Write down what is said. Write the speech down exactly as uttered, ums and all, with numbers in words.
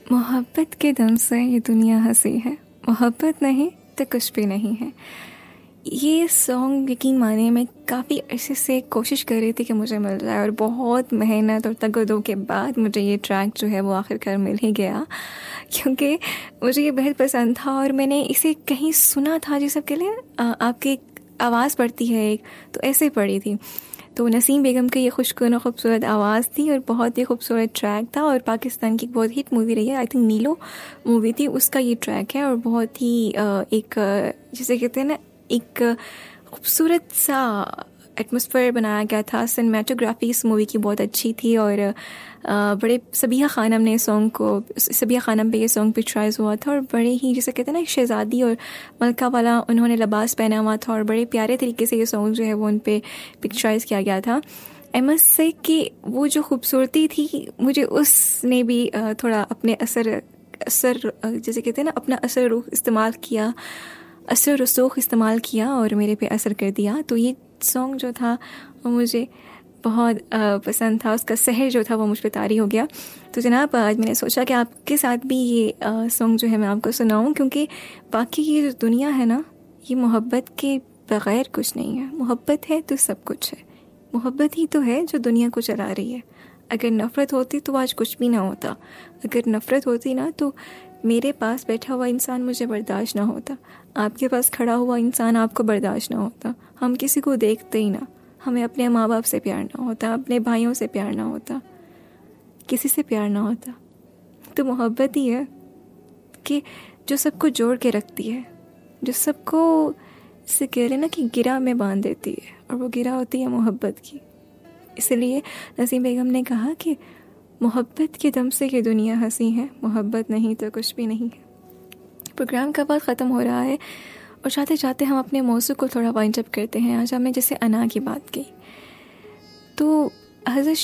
मोहब्बत के दम से ये दुनिया हंसी है, मोहब्बत नहीं तो कुछ भी नहीं है। ये सॉन्ग यकीन माने मैं काफ़ी अरसे से कोशिश कर रही थी कि मुझे मिल जाए, और बहुत मेहनत और तगदो के बाद मुझे ये ट्रैक जो है वो आखिरकार मिल ही गया, क्योंकि मुझे ये बेहद पसंद था। और मैंने इसे कहीं सुना था, जिस सबके लिए आपकी आवाज़ पड़ती है एक, तो ऐसे पड़ी थी। तो नसीम बेगम की ये खुशगुन और ख़ूबसूरत आवाज़ थी और बहुत ही खूबसूरत ट्रैक था। और पाकिस्तान की एक बहुत हिट मूवी रही है, आई थिंक नीलो मूवी थी, उसका ये ट्रैक है। और बहुत ही एक, जिसे कहते हैं ना, एक खूबसूरत सा एटमॉस्फेयर बनाया गया था। सिनेमेटोग्राफी इस मूवी की बहुत अच्छी थी। और बड़े सबिया खानम ने सॉन्ग को, सबिया खानम पे ये सॉन्ग पिक्चराइज हुआ था। और बड़े ही, जिसे कहते हैं ना, शहज़ादी और मलका वाला उन्होंने लिबास पहना हुआ था, और बड़े प्यारे तरीके से ये सॉन्ग जो है वो उन पे पिक्चराइज किया गया था। आई मस्ट से कि वो जो खूबसूरती थी, मुझे उसने भी थोड़ा अपने असर असर जैसे कहते हैं ना, अपना असर रुख इस्तेमाल किया, असर रसूख इस्तेमाल किया और मेरे पे असर कर दिया। तो ये सॉन्ग जो था वो मुझे बहुत पसंद था, उसका सहर जो था वो मुझ पे तारी हो गया। तो जनाब, आज मैंने सोचा कि आपके साथ भी ये सॉन्ग जो है मैं आपको सुनाऊं, क्योंकि बाकी ये जो दुनिया है ना, ये मोहब्बत के बग़ैर कुछ नहीं है। मोहब्बत है तो सब कुछ है। मोहब्बत ही तो है जो दुनिया को चला रही है। अगर नफ़रत होती तो आज कुछ भी ना होता। अगर नफ़रत होती ना, तो मेरे पास बैठा हुआ इंसान मुझे बर्दाश्त ना होता, आपके पास खड़ा हुआ इंसान आपको बर्दाश्त ना होता, हम किसी को देखते ही ना, हमें अपने माँ बाप से प्यार ना होता, अपने भाइयों से प्यार ना होता, किसी से प्यार ना होता। तो मोहब्बत ही है कि जो सबको जोड़ के रखती है, जो सबको से कह रहे ना कि गिरा में बांध देती है, और वो गिरा होती है मोहब्बत की। इसलिए नसीम बेगम ने कहा कि मोहब्बत के दम से ये दुनिया हंसी है, मोहब्बत नहीं तो कुछ भी नहीं है। प्रोग्राम का वक्त ख़त्म हो रहा है, और जाते जाते हम अपने मौजू को थोड़ा वाइंड अप करते हैं। आज हमने जैसे अना की बात की, तो हज़रत